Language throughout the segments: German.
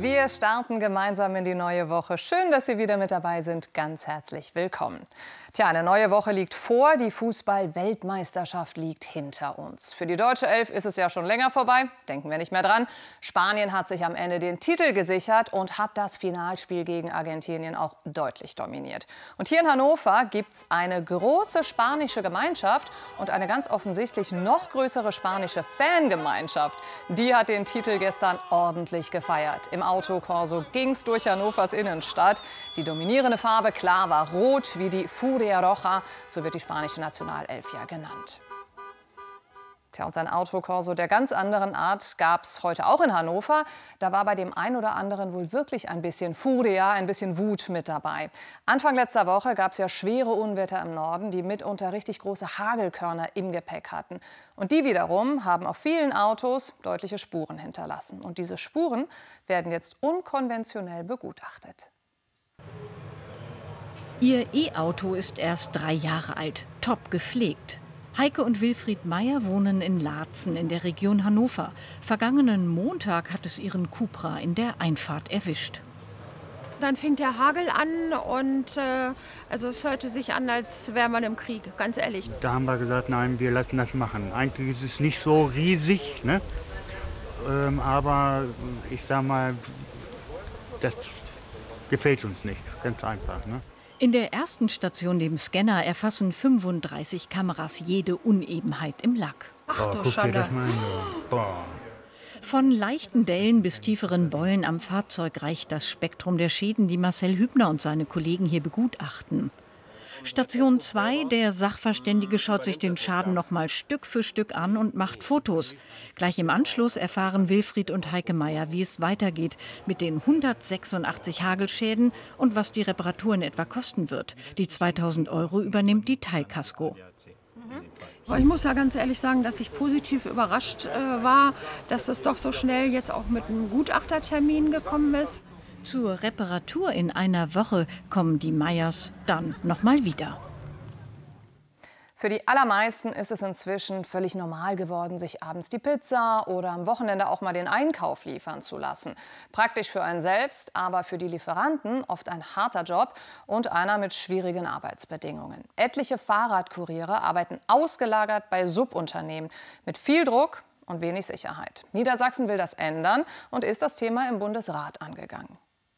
Wir starten gemeinsam in die neue Woche. Schön, dass Sie wieder mit dabei sind. Ganz herzlich willkommen. Tja, eine neue Woche liegt vor. Die Fußball-Weltmeisterschaft liegt hinter uns. Für die deutsche Elf ist es ja schon länger vorbei. Denken wir nicht mehr dran. Spanien hat sich am Ende den Titel gesichert und hat das Finalspiel gegen Argentinien auch deutlich dominiert. Und hier in Hannover gibt es eine große spanische Gemeinschaft und eine ganz offensichtlich noch größere spanische Fangemeinschaft. Die hat den Titel gestern ordentlich gefeiert. Im Autokorso ging es durch Hannovers Innenstadt. Die dominierende Farbe, klar, war rot wie die Furia Roja, so wird die spanische Nationalelf ja genannt. Tja, und sein Autokorso der ganz anderen Art gab es heute auch in Hannover. Da war bei dem einen oder anderen wohl wirklich ein bisschen Furia, ein bisschen Wut mit dabei. Anfang letzter Woche gab es ja schwere Unwetter im Norden, die mitunter richtig große Hagelkörner im Gepäck hatten. Und die wiederum haben auf vielen Autos deutliche Spuren hinterlassen. Und diese Spuren werden jetzt unkonventionell begutachtet. Ihr E-Auto ist erst 3 Jahre alt, top gepflegt. Heike und Wilfried Meyer wohnen in Laatzen in der Region Hannover. Vergangenen Montag hat es ihren Cupra in der Einfahrt erwischt. Dann fing der Hagel an und also es hörte sich an, als wäre man im Krieg, ganz ehrlich. Da haben wir gesagt, nein, wir lassen das machen. Eigentlich ist es nicht so riesig, ne? Aber ich sag mal, das gefällt uns nicht, ganz einfach. Ne? In der ersten Station, dem Scanner, erfassen 35 Kameras jede Unebenheit im Lack. Ach du Guck dir Schande. das mal an. Boah. Von leichten Dellen bis tieferen Beulen am Fahrzeug reicht das Spektrum der Schäden, die Marcel Hübner und seine Kollegen hier begutachten. Station 2, der Sachverständige schaut sich den Schaden noch mal Stück für Stück an und macht Fotos. Gleich im Anschluss erfahren Wilfried und Heike Meyer, wie es weitergeht mit den 186 Hagelschäden und was die Reparatur in etwa kosten wird. Die 2.000 € übernimmt die Teilkasko. Ich muss ja ganz ehrlich sagen, dass ich positiv überrascht war, dass das doch so schnell jetzt auch mit einem Gutachtertermin gekommen ist. Zur Reparatur in einer Woche kommen die Meyers dann noch mal wieder. Für die allermeisten ist es inzwischen völlig normal geworden, sich abends die Pizza oder am Wochenende auch mal den Einkauf liefern zu lassen. Praktisch für einen selbst, aber für die Lieferanten oft ein harter Job und einer mit schwierigen Arbeitsbedingungen. Etliche Fahrradkuriere arbeiten ausgelagert bei Subunternehmen mit viel Druck und wenig Sicherheit. Niedersachsen will das ändern und ist das Thema im Bundesrat angegangen.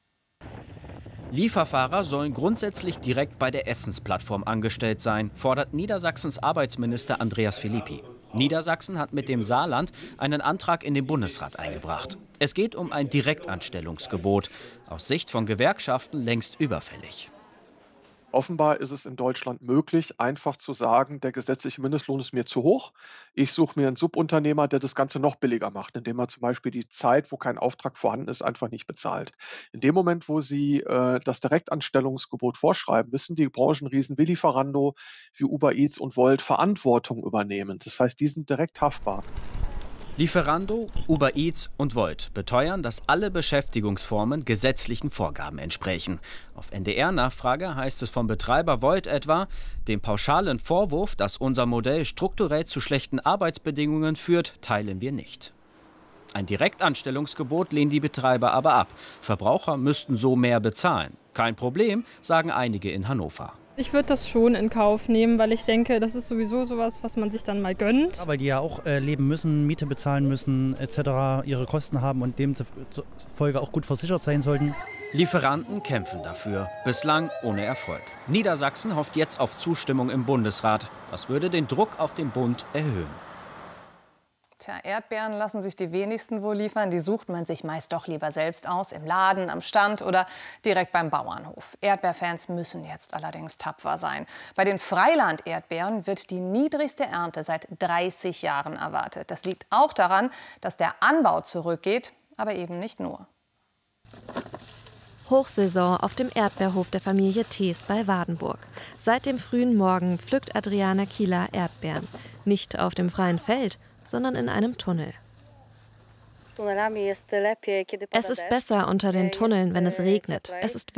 Lieferfahrer sollen grundsätzlich direkt bei der Essensplattform angestellt sein, fordert Niedersachsens Arbeitsminister Andreas Philippi. Niedersachsen hat mit dem Saarland einen Antrag in den Bundesrat eingebracht. Es geht um ein Direktanstellungsgebot, aus Sicht von Gewerkschaften längst überfällig. Offenbar ist es in Deutschland möglich, einfach zu sagen, der gesetzliche Mindestlohn ist mir zu hoch. Ich suche mir einen Subunternehmer, der das Ganze noch billiger macht, indem er zum Beispiel die Zeit, wo kein Auftrag vorhanden ist, einfach nicht bezahlt. In dem Moment, wo Sie das Direktanstellungsgebot vorschreiben, müssen die Branchenriesen wie Lieferando, wie Uber Eats und Wolt Verantwortung übernehmen. Das heißt, die sind direkt haftbar. Lieferando, Uber Eats und Wolt beteuern, dass alle Beschäftigungsformen gesetzlichen Vorgaben entsprechen. Auf NDR-Nachfrage heißt es vom Betreiber Wolt etwa, den pauschalen Vorwurf, dass unser Modell strukturell zu schlechten Arbeitsbedingungen führt, teilen wir nicht. Ein Direktanstellungsgebot lehnen die Betreiber aber ab. Verbraucher müssten so mehr bezahlen. Kein Problem, sagen einige in Hannover. Ich würde das schon in Kauf nehmen, weil ich denke, das ist sowieso sowas, was man sich dann mal gönnt. Ja, weil die ja auch leben müssen, Miete bezahlen müssen etc., ihre Kosten haben und demzufolge auch gut versichert sein sollten. Lieferanten kämpfen dafür, bislang ohne Erfolg. Niedersachsen hofft jetzt auf Zustimmung im Bundesrat. Das würde den Druck auf den Bund erhöhen. Tja, Erdbeeren lassen sich die wenigsten wohl liefern. Die sucht man sich meist doch lieber selbst aus, im Laden, am Stand oder direkt beim Bauernhof. Erdbeerfans müssen jetzt allerdings tapfer sein. Bei den Freiland-Erdbeeren wird die niedrigste Ernte seit 30 Jahren erwartet. Das liegt auch daran, dass der Anbau zurückgeht, aber eben nicht nur. Hochsaison auf dem Erdbeerhof der Familie Thees bei Wardenburg. Seit dem frühen Morgen pflückt Adriana Kieler Erdbeeren. Nicht auf dem freien Feld, sondern in einem Tunnel. Es ist besser unter den Tunneln, wenn es regnet. Es ist